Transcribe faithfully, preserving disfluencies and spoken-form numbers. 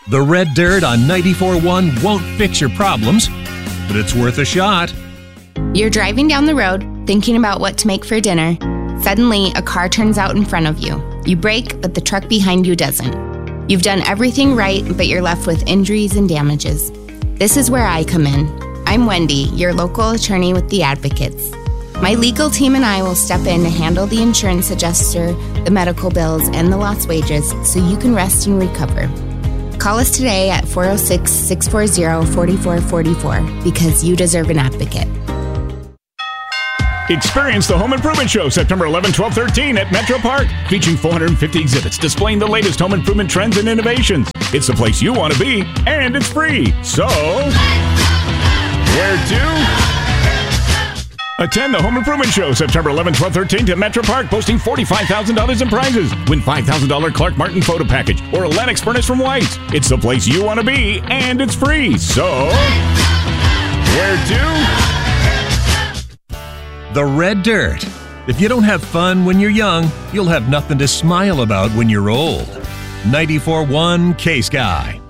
The Red Dirt on ninety-four point one won't fix your problems, but it's worth a shot. You're driving down the road, thinking about what to make for dinner. Suddenly, a car turns out in front of you. You brake, but the truck behind you doesn't. You've done everything right, but you're left with injuries and damages. This is where I come in. I'm Wendy, your local attorney with the Advocates. My legal team and I will step in to handle the insurance adjuster, the medical bills, and the lost wages so you can rest and recover. Call us today at four oh six, six four zero, four four four four because you deserve an advocate. Experience the Home Improvement Show September eleventh, twelfth, thirteenth at Metro Park, featuring four hundred fifty exhibits displaying the latest home improvement trends and innovations. It's the place you want to be, and it's free. So, where to? Attend the Home Improvement Show September eleventh, twelfth, thirteenth at Metro Park, boasting forty-five thousand dollars in prizes. Win five thousand dollars Clark Martin photo package or a Lennox furnace from White's. It's the place you want to be, and it's free. So, where to? The Red Dirt. If you don't have fun when you're young, you'll have nothing to smile about when you're old. ninety-four point one K-Sky.